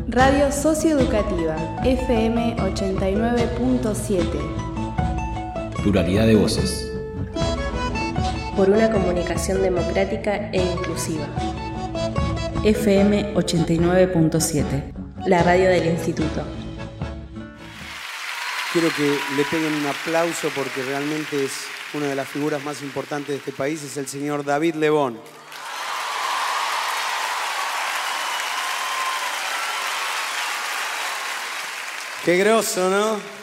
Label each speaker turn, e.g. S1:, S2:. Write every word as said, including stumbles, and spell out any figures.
S1: Radio Socioeducativa, F M ochenta y nueve punto siete.
S2: Pluralidad de voces.
S3: Por una comunicación democrática e inclusiva.
S4: F M ochenta y nueve punto siete.
S3: La radio del Instituto.
S5: Quiero que le peguen un aplauso porque realmente es una de las figuras más importantes de este país, es el señor David Lebón. Qué groso, ¿no?